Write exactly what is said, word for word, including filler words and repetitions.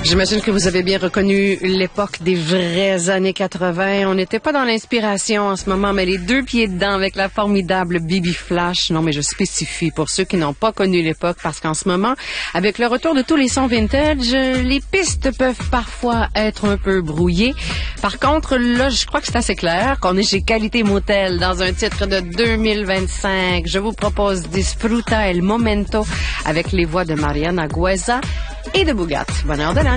J'imagine que vous avez bien reconnu l'époque des vraies années quatre-vingts. On n'était pas dans l'inspiration en ce moment, mais les deux pieds dedans avec la formidable Bibi Flash. Non, mais je spécifie pour ceux qui n'ont pas connu l'époque, parce qu'en ce moment, avec le retour de tous les sons vintage, les pistes peuvent parfois être un peu brouillées. Par contre, là, je crois que c'est assez clair qu'on est chez Qualité Motel dans un titre de deux mille vingt-cinq. Je vous propose Disfruta el Momento avec les voix de Mariana Gueza et de Bugatti. Bonne heure de lunch.